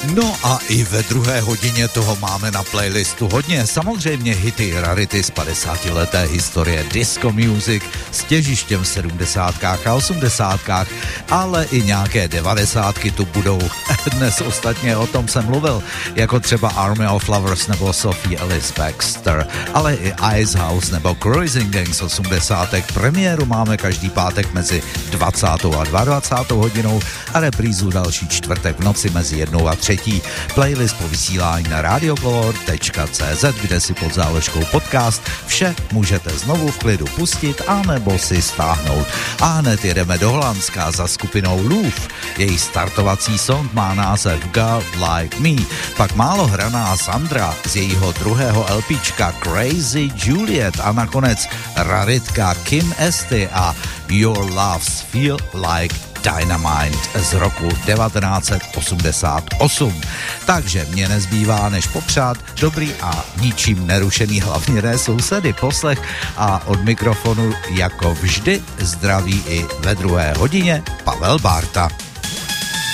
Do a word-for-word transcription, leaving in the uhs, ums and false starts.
No a i ve druhé hodině toho máme na playlistu hodně. Samozřejmě hity rarity z padesátileté historie disco music s těžištěm v sedmdesátkách a osmdesátkách, ale i nějaké devadesátky tu budou. Dnes ostatně o tom jsem mluvil, jako třeba Army of Lovers nebo Sophie Ellis Baxter, ale i Icehouse nebo Cruising Gang z osmdesátek. Premiéru máme každý pátek mezi dvacátou a dvacátou druhou hodinou a reprízu další čtvrtek v noci mezi jednou a třetí. Playlist po vysílání na radiocolor tečka cé zet, kde si pod záložkou podcast vše můžete znovu v klidu pustit a nebo si stáhnout. A hned jedeme do Holandska za skupinou Louf. Její startovací song má název God Like Me. Pak málo hraná Sandra z jejího druhého LPčka Crazy Juliet a nakonec raritka Kim Esty a Your Loves Feel Like Dynamite z roku devatenáct set osmdesát osm. Takže mě nezbývá než popřát dobrý a ničím nerušený, hlavně ne sousedy, poslech a od mikrofonu jako vždy zdraví i ve druhé hodině Pavel Bárta.